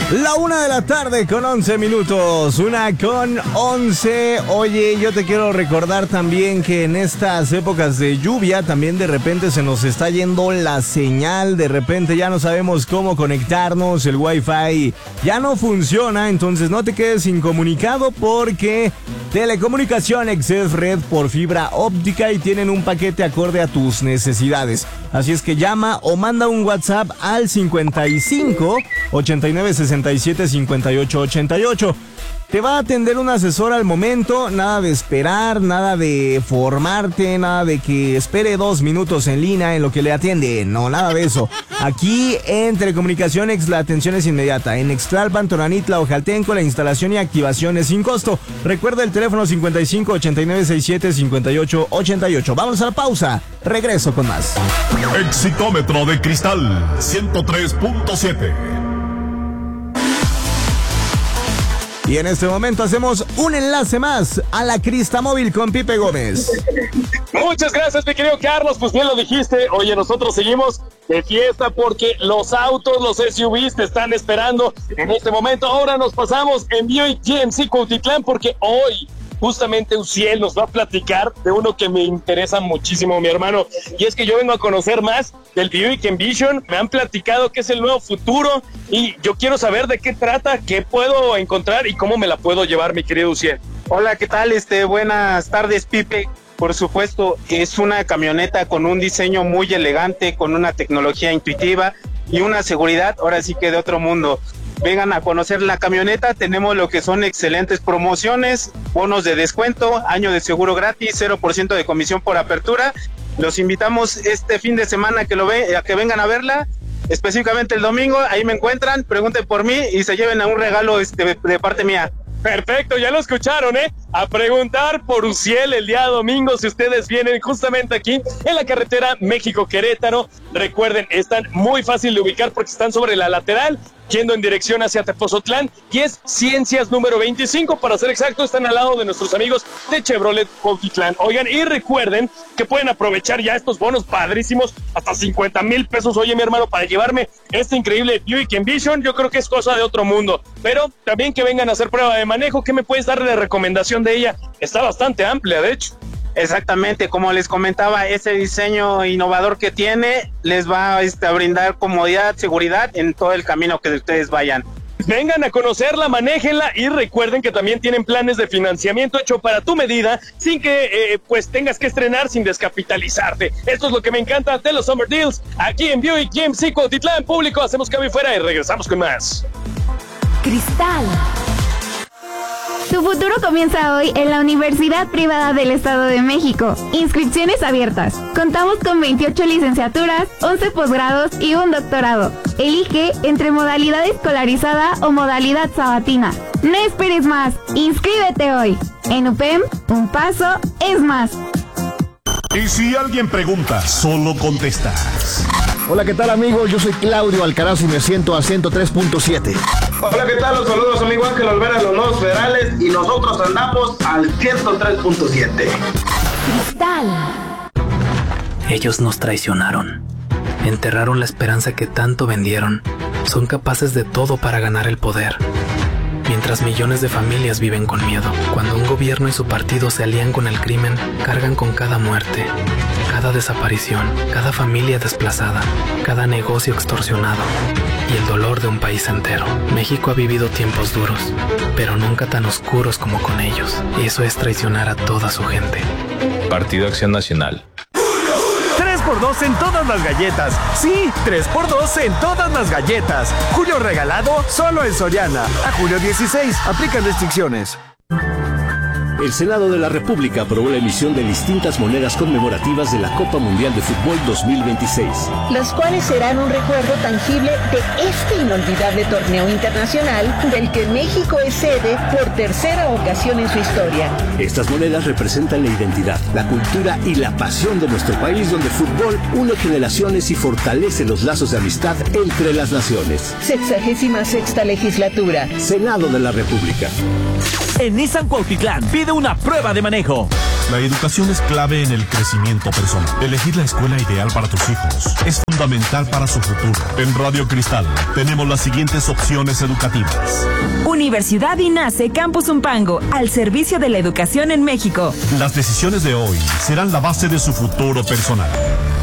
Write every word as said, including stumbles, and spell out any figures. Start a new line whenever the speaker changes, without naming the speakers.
La una de la tarde con once minutos, una con once. Oye, yo te quiero recordar también que en estas épocas de lluvia también de repente se nos está yendo la señal, de repente ya no sabemos cómo conectarnos, el Wi-Fi ya no funciona, entonces no te quedes incomunicado porque Telecomunicaciones es red por fibra óptica y tienen un paquete acorde a tus necesidades. Así es que llama o manda un WhatsApp al cincuenta y cinco, ochenta y nueve, sesenta y siete, cincuenta y ocho, ochenta y ocho. Te va a atender un asesor al momento, nada de esperar, nada de formarte, nada de que espere dos minutos en línea en lo que le atiende. No, nada de eso. Aquí en Telecomunicaciones la atención es inmediata. En Ixtlalpan, Tonanitla, Ojaltenco, la instalación y activación es sin costo. Recuerda el teléfono cincuenta y cinco, ochenta y nueve, sesenta y siete, cincuenta y ocho, ochenta y ocho. Vamos a la pausa. Regreso con más.
Exitómetro de cristal ciento tres punto siete.
Y en este momento hacemos un enlace más a la Crista Móvil con Pipe Gómez.
Muchas gracias, mi querido Carlos. Pues bien lo dijiste. Oye, nosotros seguimos de fiesta porque los autos, los S U Vs te están esperando en este momento. Ahora nos pasamos en Buick G M C Cuautitlán porque hoy justamente Uciel nos va a platicar de uno que me interesa muchísimo, mi hermano, y es que yo vengo a conocer más del Buick Envision. Me han platicado que es el nuevo futuro y yo quiero saber de qué trata, qué puedo encontrar y cómo me la puedo llevar, mi querido Uciel.
Hola, ¿qué tal? Este, buenas tardes, Pipe. Por supuesto, es una camioneta con un diseño muy elegante, con una tecnología intuitiva y una seguridad, ahora sí que de otro mundo. Vengan a conocer la camioneta, tenemos lo que son excelentes promociones, bonos de descuento, año de seguro gratis, cero por ciento de comisión por apertura. Los invitamos este fin de semana que lo ve, a que vengan a verla, específicamente el domingo, ahí me encuentran, pregunten por mí y se lleven a un regalo este, de parte mía.
Perfecto, ya lo escucharon, ¿eh? A preguntar por Uciel el día domingo si ustedes vienen justamente aquí en la carretera México-Querétaro. Recuerden, están muy fácil de ubicar porque están sobre la lateral, yendo en dirección hacia Tepozotlán, y es Ciencias número veinticinco, para ser exacto, están al lado de nuestros amigos de Chevrolet Cuautitlán. Oigan, y recuerden que pueden aprovechar ya estos bonos padrísimos, hasta cincuenta mil pesos, oye mi hermano, para llevarme este increíble Buick Envision. Yo creo que es cosa de otro mundo, pero también que vengan a hacer prueba de manejo. ¿Qué me puedes dar de recomendación de ella? Está bastante amplia, de hecho.
Exactamente, como les comentaba, ese diseño innovador que tiene les va este, a brindar comodidad, seguridad en todo el camino que ustedes vayan.
Vengan a conocerla, manéjenla y recuerden que también tienen planes de financiamiento hecho para tu medida sin que eh, pues tengas que estrenar, sin descapitalizarte. Esto es lo que me encanta de los Summer Deals aquí en Buick G M C Cuautitlán. Público, hacemos cambio y fuera y regresamos con más.
Cristal. Tu futuro comienza hoy en la Universidad Privada del Estado de México. Inscripciones abiertas. Contamos con veintiocho licenciaturas, once posgrados y un doctorado. Elige entre modalidad escolarizada o modalidad sabatina. No esperes más. Inscríbete hoy. En U P E M, un paso es más.
Y si alguien pregunta, solo contestas.
Hola, ¿qué tal, amigos? Yo soy Claudio Alcaraz y me siento a ciento tres punto siete.
Hola, ¿qué tal? Los saludos, amigo Ángel Olvera, los nuevos federales, y nosotros andamos al ciento tres punto siete.
Cristal.
Ellos nos traicionaron. Enterraron la esperanza que tanto vendieron. Son capaces de todo para ganar el poder. Mientras millones de familias viven con miedo. Cuando un gobierno y su partido se alían con el crimen, cargan con cada muerte, cada desaparición, cada familia desplazada, cada negocio extorsionado y el dolor de un país entero. México ha vivido tiempos duros, pero nunca tan oscuros como con ellos. Y eso es traicionar a toda su gente.
Partido Acción Nacional.
tres por dos en todas las galletas. Sí, tres por dos en todas las galletas. Julio regalado solo en Soriana. A julio dieciséis. Aplican restricciones.
El Senado de la República aprobó la emisión de distintas monedas conmemorativas de la Copa Mundial de Fútbol dos mil veintiséis.
Las cuales serán un recuerdo tangible de este inolvidable torneo internacional del que México es sede por tercera ocasión en su historia.
Estas monedas representan la identidad, la cultura y la pasión de nuestro país, donde el fútbol une generaciones y fortalece los lazos de amistad entre las naciones.
Sexagésima sexta legislatura.
Senado de la República.
En Nissan Cuautitlán, pide una prueba de manejo.
La educación es clave en el crecimiento personal. Elegir la escuela ideal para tus hijos es fundamental para su futuro. En Radio Cristal tenemos las siguientes opciones educativas.
Universidad INACE Campus Umpango, al servicio de la educación en México.
Las decisiones de hoy serán la base de su futuro personal.